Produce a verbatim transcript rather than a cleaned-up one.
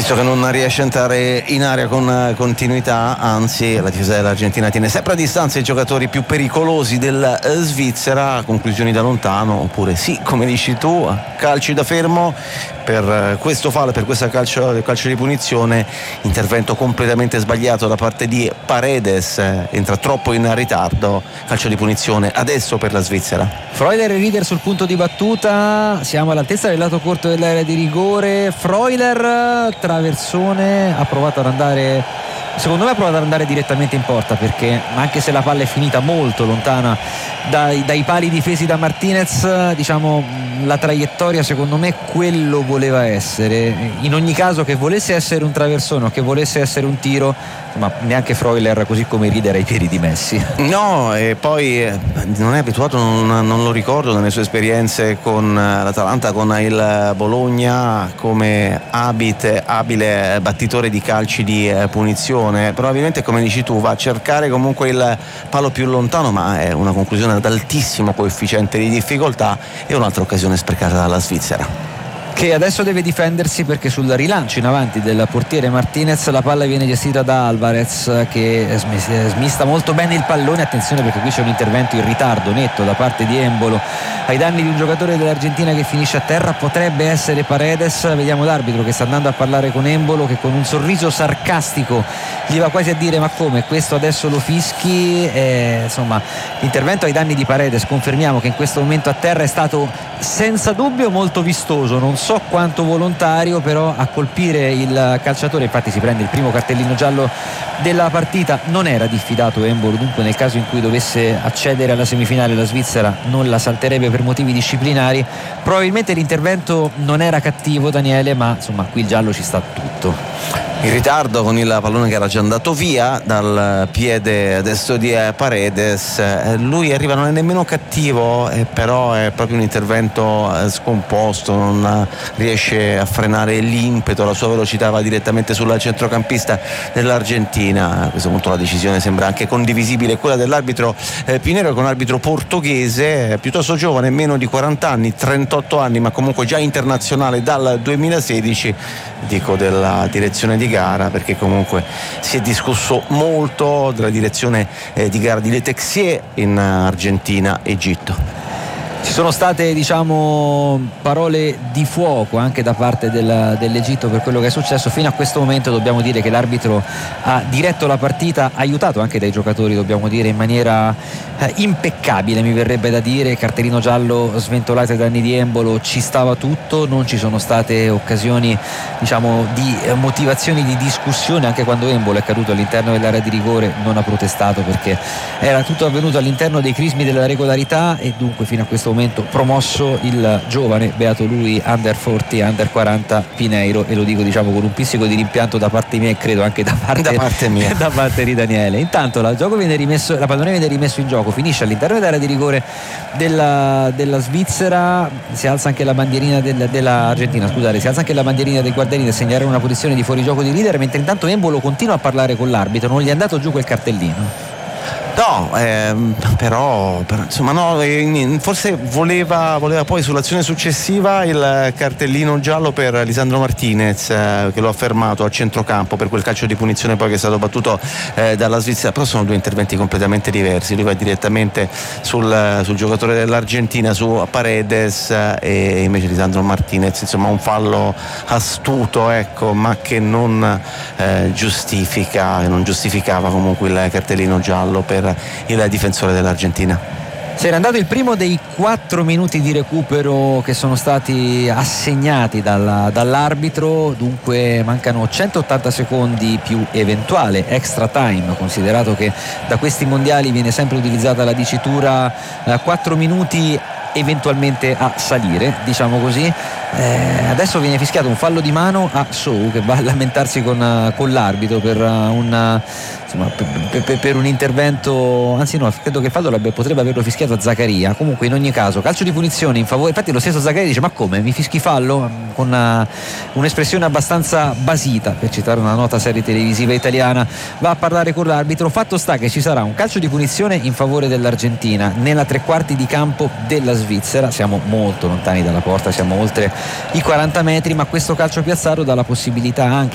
visto che non riesce a entrare in area con continuità, anzi la difesa dell'Argentina tiene sempre a distanza i giocatori più pericolosi della Svizzera. Conclusioni da lontano, oppure sì, come dici tu, calci da fermo per questo fallo, per questo calcio, calcio di punizione. Intervento completamente sbagliato da parte di Paredes, entra troppo in ritardo, calcio di punizione adesso per la Svizzera. Freuler e Rieder sul punto di battuta, siamo all'altezza del lato corto dell'area di rigore. Freuler, traversone, ha provato ad andare, secondo me ha provato ad andare direttamente in porta, perché anche se la palla è finita molto lontana dai, dai pali difesi da Martinez, diciamo la traiettoria secondo me quello voleva essere. In ogni caso, che volesse essere un traversone o che volesse essere un tiro, ma neanche Freuler, così come Rieder, ai piedi di Messi. No, e poi non è abituato, non, non lo ricordo nelle sue esperienze con l'Atalanta, con il Bologna, come abile, abile battitore di calci di punizione. Probabilmente, come dici tu, va a cercare comunque il palo più lontano, ma è una conclusione ad altissimo coefficiente di difficoltà e un'altra occasione sprecata dalla Svizzera, che adesso deve difendersi, perché sul rilancio in avanti del portiere Martinez la palla viene gestita da Alvarez, che smista molto bene il pallone. Attenzione, perché qui c'è un intervento in ritardo netto da parte di Embolo ai danni di un giocatore dell'Argentina che finisce a terra. Potrebbe essere Paredes. Vediamo l'arbitro che sta andando a parlare con Embolo, che con un sorriso sarcastico gli va quasi a dire: ma come, questo adesso lo fischi? E, insomma, l'intervento ai danni di Paredes, confermiamo che in questo momento a terra, è stato senza dubbio molto vistoso, non so quanto volontario, però a colpire il calciatore, infatti si prende il primo cartellino giallo della partita. Non era diffidato Embolo, dunque nel caso in cui dovesse accedere alla semifinale la Svizzera non la salterebbe per motivi disciplinari. Probabilmente l'intervento non era cattivo, Daniele, ma insomma qui il giallo ci sta tutto. In ritardo con il pallone che era già andato via dal piede destro di Paredes. Lui arriva, non è nemmeno cattivo, eh, però è proprio un intervento scomposto, non riesce a frenare l'impeto, la sua velocità va direttamente sul centrocampista dell'Argentina. A questo punto la decisione sembra anche condivisibile, quella dell'arbitro eh, Pinero, che è un arbitro portoghese piuttosto giovane, meno di quaranta anni, trentotto anni, ma comunque già internazionale dal duemilasedici. Dico della direzione di gara, perché comunque si è discusso molto della direzione eh, di gara di Le Texier in Argentina-Egitto. Ci sono state, diciamo, parole di fuoco anche da parte del, dell'Egitto per quello che è successo. Fino a questo momento dobbiamo dire che l'arbitro ha diretto la partita, aiutato anche dai giocatori, dobbiamo dire, in maniera eh, impeccabile, mi verrebbe da dire. Cartellino giallo sventolato ai danni di Embolo, ci stava tutto, non ci sono state occasioni, diciamo, di eh, motivazioni di discussione. Anche quando Embolo è caduto all'interno dell'area di rigore non ha protestato, perché era tutto avvenuto all'interno dei crismi della regolarità, e dunque fino a questo momento promosso il giovane, beato lui, under quaranta, under quaranta Pineiro, e lo dico, diciamo, con un pizzico di rimpianto da parte mia e credo anche da parte, da parte mia da parte di Daniele. Intanto la, gioco viene rimesso, la pallone viene rimesso in gioco, finisce all'interno dell'area di rigore della, della Svizzera. Si alza anche la bandierina del, della Argentina, scusate, si alza anche la bandierina dei guardiani, da segnare una posizione di fuorigioco di Rieder, mentre intanto Embolo continua a parlare con l'arbitro. Non gli è andato giù quel cartellino? No, ehm, però, però insomma no, eh, forse voleva, voleva poi sull'azione successiva il cartellino giallo per Lisandro Martinez, eh, che lo ha fermato a centrocampo per quel calcio di punizione poi che è stato battuto eh, dalla Svizzera. Però sono due interventi completamente diversi. Lui va direttamente sul, sul giocatore dell'Argentina, su Paredes, eh, e invece Lisandro Martinez, insomma, un fallo astuto, ecco, ma che non eh, giustifica, non giustificava comunque il cartellino giallo per il difensore dell'Argentina. Si era andato il primo dei quattro minuti di recupero che sono stati assegnati dalla, dall'arbitro, dunque mancano centottanta secondi più eventuale extra time, considerato che da questi mondiali viene sempre utilizzata la dicitura eh, quattro minuti eventualmente a salire, diciamo così. Eh, adesso viene fischiato un fallo di mano a Sou, che va a lamentarsi con, con l'arbitro per un, insomma, per, per, per un intervento, anzi no, credo che il fallo potrebbe averlo fischiato a Zaccaria. Comunque in ogni caso calcio di punizione in favore, infatti lo stesso Zaccaria dice: ma come, mi fischi fallo? Con una, un'espressione abbastanza basita, per citare una nota serie televisiva italiana. Va a parlare con l'arbitro. Fatto sta che ci sarà un calcio di punizione in favore dell'Argentina nella tre quarti di campo della Svizzera. Siamo molto lontani dalla porta, siamo oltre i quaranta metri, ma questo calcio piazzato dà la possibilità anche